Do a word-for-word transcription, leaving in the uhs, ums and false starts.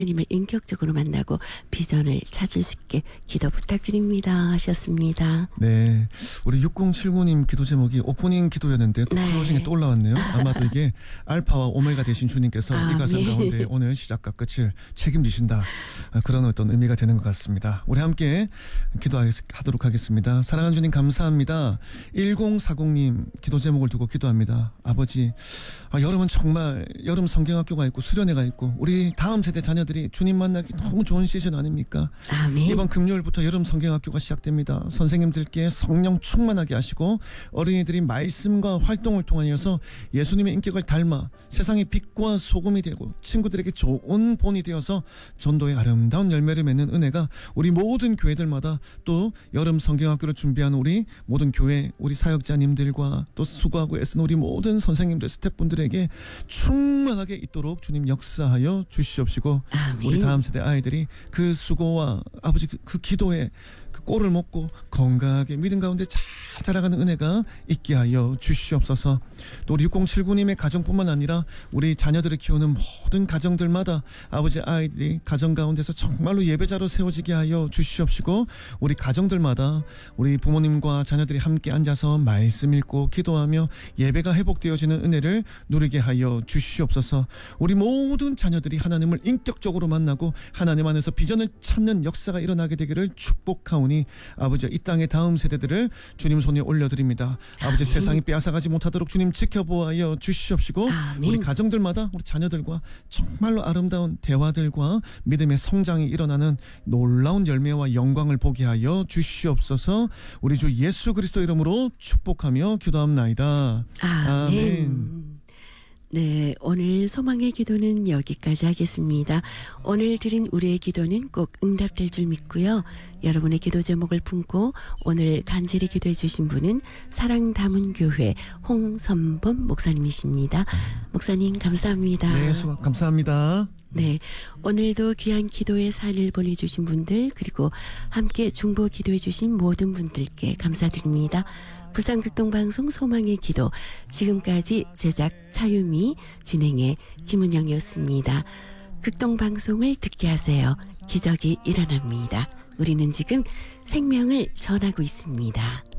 주님을 인격적으로 만나고 비전을 찾을 수 있게 기도 부탁드립니다 하셨습니다. 네, 우리 육공칠구 님 기도 제목이 오프닝 기도였는데 또 네. 클로징에 또 올라왔네요. 아마도 이게 알파와 오메가 되신 주님께서 아, 이 가정 네. 가운데 오늘 시작과 끝을 책임지신다, 그런 어떤 의미가 되는 것 같습니다. 우리 함께 기도하도록 하겠습니다. 사랑하는 주님 감사합니다. 일공사공 님 기도 제목을 두고 기도합니다. 아버지, 아, 여름은 정말 여름 성경학교가 있고 수련회가 있고 우리 다음 세대 자녀들이 주님 만나기 너무 좋은 시즌 아닙니까? 아멘. 이번 금요일부터 여름 성경학교가 시작됩니다. 선생님들께 성령 충만하게 하시고 어린이들이 말씀과 활동을 통하여서 예수님의 인격을 닮아 세상의 빛과 소금이 되고 친구들에게 좋은 본이 되어서 전도의 아름다운 열매를 맺는 은혜가 우리 모든 교회들마다, 또 여름 성경학교를 준비하는 우리 모든 교회 우리 사역자님들과 또 수고하고 애쓰는 우리 모든 선생님들 스태프분들에게 충만하게 있도록 주님 역사하여 주시옵시고, 아멘. 우리 다음 세대 아이들이 그 수고와 아버지 그, 그 기도에 그 꼴을 먹고 건강하게 믿음 가운데 잘 자라가는 은혜가 있게 하여 주시옵소서. 또 우리 육공칠구 님의 가정뿐만 아니라 우리 자녀들을 키우는 모든 가정들마다 아버지 아이들이 가정 가운데서 정말로 예배자로 세워지게 하여 주시옵시고, 우리 가정들마다 우리 부모님과 자녀들이 함께 앉아서 말씀 읽고 기도하며 예배가 회복되어지는 은혜를 누리게 하여 주시옵소서. 우리 모든 자녀들이 하나님을 인격적으로 만나고 하나님 안에서 비전을 찾는 역사가 일어나게 되기를 축복하오니 아버지, 이 땅의 다음 세대들을 주님 손에 올려드립니다. 아버지, 세상이 빼앗아가지 못하도록 주님 지켜보아여 주시옵시고, 아멘. 우리 가정들마다 우리 자녀들과 정말로 아름다운 대화들과 믿음의 성장이 일어나는 놀라운 열매와 영광을 보게 하여 주시옵소서. 우리 주 예수 그리스도 이름으로 축복하며 기도합나이다. 아멘. 아멘. 네, 오늘 소망의 기도는 여기까지 하겠습니다. 오늘 드린 우리의 기도는 꼭 응답될 줄 믿고요. 여러분의 기도 제목을 품고 오늘 간절히 기도해 주신 분은 사랑다문교회 홍선범 목사님이십니다. 목사님 감사합니다. 네, 수고 감사합니다. 네, 오늘도 귀한 기도의 사연을 보내주신 분들, 그리고 함께 중보 기도해 주신 모든 분들께 감사드립니다. 부산극동방송 소망의 기도, 지금까지 제작 차유미, 진행의 김은영이었습니다. 극동방송을 듣게 하세요. 기적이 일어납니다. 우리는 지금 생명을 전하고 있습니다.